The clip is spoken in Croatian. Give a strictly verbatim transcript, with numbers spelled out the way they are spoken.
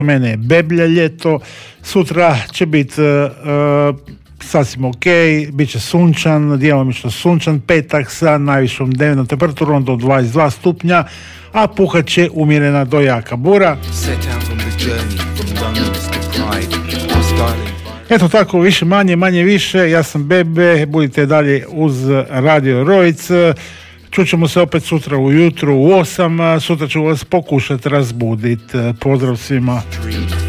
mene je beblja ljeto, sutra će biti uh, sasvim ok, bit će sunčan, djelomično sunčan petak sa najvišom dnevnom temperaturom do dvadeset dva stupnja, a puhat će umjerena do jaka bura. Eto tako, više manje, manje više, ja sam Bebe, budite dalje uz Radio Rojc. Čućemo se opet sutra ujutro u osam, sutra ću vas pokušati razbuditi. Pozdrav svima.